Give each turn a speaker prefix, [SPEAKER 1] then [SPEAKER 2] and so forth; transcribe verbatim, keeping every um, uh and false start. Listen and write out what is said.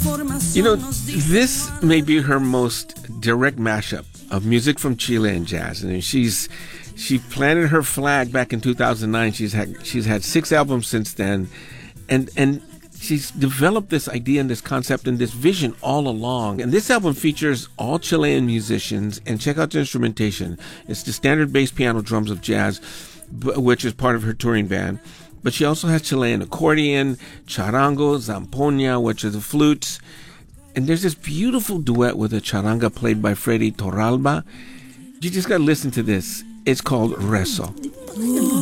[SPEAKER 1] You know, this may be her most direct mashup of music from Chile and jazz. And she's she planted her flag back in two thousand nine. She's had she's had six albums since then, and and she's developed this idea and this concept and this vision all along. And this album features all Chilean musicians. And check out the instrumentation. It's the standard bass, piano, drums of jazz, which is part of her touring band. But she also has Chilean accordion, charango, zampoña, which are the flutes. And there's this beautiful duet with a charanga played by Freddy Torralba. You just got to listen to this. It's called Rezo.